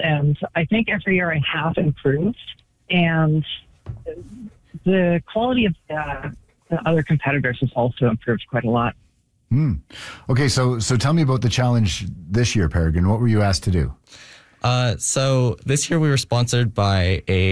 and I think every year I have improved. And the quality of the other competitors has also improved quite a lot. Okay, so tell me about the challenge this year, Peregrine. What were you asked to do? So this year we were sponsored by a